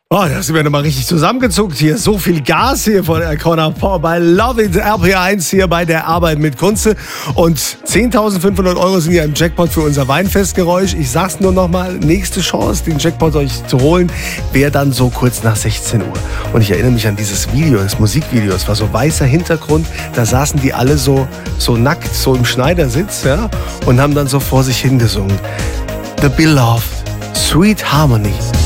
Oh, da sind wir nochmal richtig zusammengezuckt hier. So viel Gas hier von der Corner Power bei Love It RPA1 hier bei der Arbeit mit Kunze. Und 10.500 Euro sind ja im Jackpot für unser Weinfestgeräusch. Ich sag's nur nochmal, nächste Chance, den Jackpot euch zu holen, wäre dann so kurz nach 16 Uhr. Und ich erinnere mich an dieses Video, das Musikvideo. Es war so weißer Hintergrund, da saßen die alle so nackt, so im Schneidersitz, ja, und haben dann so vor sich hingesungen. The Beloved, Sweet Harmony.